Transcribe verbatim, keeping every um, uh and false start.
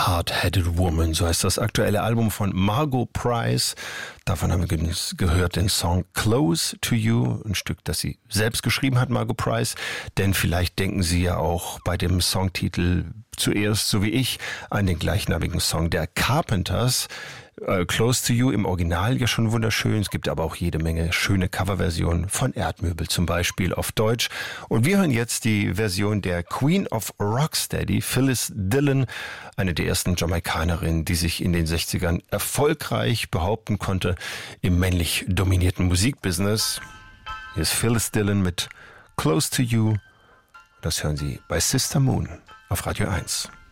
Hard-Headed Woman, so heißt das aktuelle Album von Margo Price. Davon haben wir gehört den Song Close to You, ein Stück, das sie selbst geschrieben hat, Margo Price. Denn vielleicht denken Sie ja auch bei dem Songtitel zuerst, so wie ich, an den gleichnamigen Song der Carpenters. Close to You im Original ja schon wunderschön. Es gibt aber auch jede Menge schöne Coverversionen von Erdmöbel zum Beispiel auf Deutsch. Und wir hören jetzt die Version der Queen of Rocksteady, Phyllis Dillon, eine der ersten Jamaikanerinnen, die sich in den sechzigern erfolgreich behaupten konnte im männlich dominierten Musikbusiness. Hier ist Phyllis Dillon mit Close to You. Das hören Sie bei Sister Moon auf Radio eins.